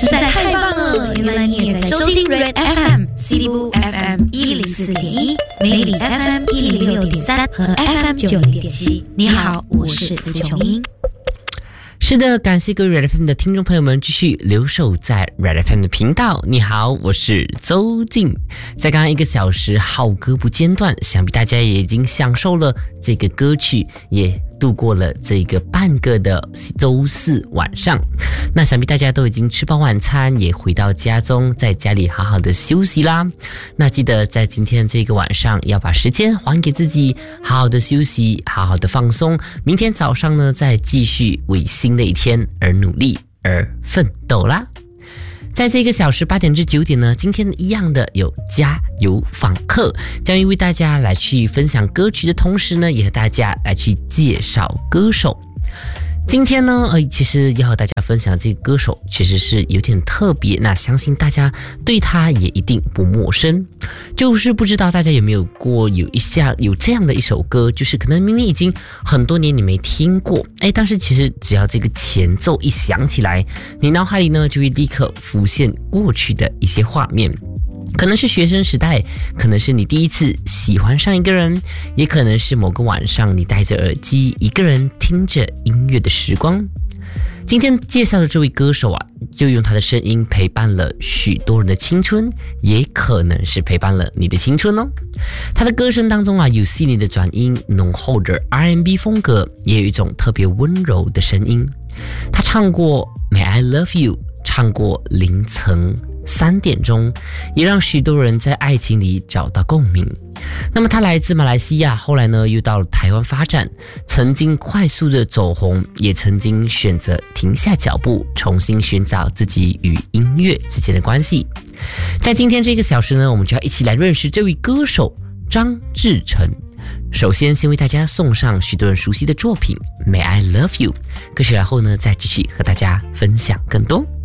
实在太棒了！原来你也在收听 Red FM、Cebu FM 104.1、美丽 FM 106.3和 FM 90.7。你好，我是付琼英。 是的，感谢各位 Red FM 的听众朋友们继续留守在 Red FM 的频道。你好，我是周静。在刚刚1个小时，好歌不间断，想必大家也已经享受了这个歌曲，也度过了这个半个的周四晚上。那想必大家都已经吃饱晚餐，也回到家中，在家里好好的休息啦。那记得在今天这个晚上要把时间还给自己，好好的休息，好好的放松。明天早上呢，再继续为新的一天而努力而奋斗啦。在这个小时8点至9点呢，今天一样的有加油访客，将会为大家来去分享歌曲的同时呢，也和大家来去介绍歌手。今天呢，其实要和大家分享这个歌手其实是有点特别，那相信大家对他也一定不陌生。就是不知道大家有没有过有这样的一首歌，就是可能明明已经很多年你没听过，但是其实只要这个前奏一响起来，你脑海里呢就会立刻浮现过去的一些画面。可能是学生时代，可能是你第一次喜欢上一个人，也可能是某个晚上你戴着耳机一个人听着音乐的时光。今天介绍的这位歌手就用他的声音陪伴了许多人的青春，也可能是陪伴了你的青春哦。他的歌声当中有细腻的转音，浓厚的 R&B 风格，也有一种特别温柔的声音。他唱过 May I Love You， 唱过凌晨3点钟，也让许多人在爱情里找到共鸣。那么他来自马来西亚，后来呢又到了台湾发展，曾经快速的走红，也曾经选择停下脚步，重新寻找自己与音乐之间的关系。在今天这个小时呢，我们就要一起来认识这位歌手张志成。首先为大家送上许多人熟悉的作品 May I Love You， 歌曲然后呢再继续和大家分享更多。